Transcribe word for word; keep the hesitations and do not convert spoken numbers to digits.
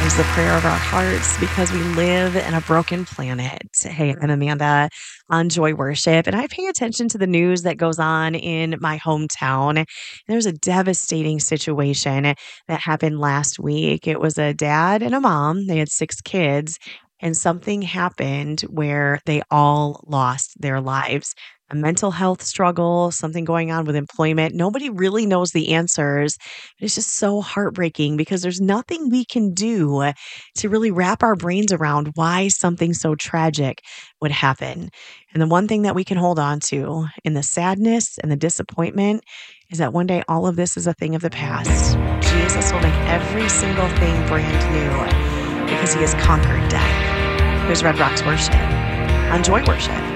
is the prayer of our hearts because we live in a broken planet. Hey, I'm Amanda on Joy Worship, and I pay attention to the news that goes on in my hometown. There's a devastating situation that happened last week. It was a dad and a mom. They had six kids, and something happened where they all lost their lives. A mental health struggle, something going on with employment. Nobody really knows the answers. It's just so heartbreaking because there's nothing we can do to really wrap our brains around why something so tragic would happen. And the one thing that we can hold on to in the sadness and the disappointment is that one day all of this is a thing of the past. Jesus will make every single thing brand new because he has conquered death. Here's Red Rocks Worship on Joy Worship.